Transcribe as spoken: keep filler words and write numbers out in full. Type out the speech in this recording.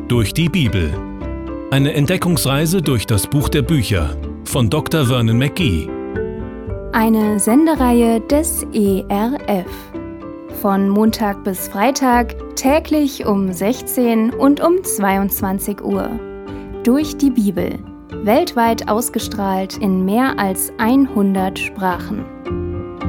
Durch die Bibel. Eine Entdeckungsreise durch das Buch der Bücher von Doktor Vernon McGee. Eine Sendereihe des E R F. Von Montag bis Freitag, täglich um sechzehn und um zweiundzwanzig Uhr. Durch die Bibel. Weltweit ausgestrahlt in mehr als hundert Sprachen.